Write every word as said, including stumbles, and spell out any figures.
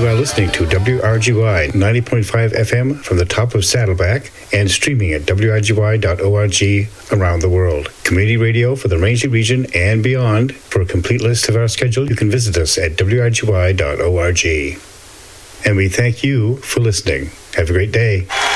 You are listening to W R G Y ninety point five F M from the top of Saddleback and streaming at w r g y dot org around the world. Community radio for the Rangeley region and beyond. For a complete list of our schedule, you can visit us at w r g y dot org. And we thank you for listening. Have a great day.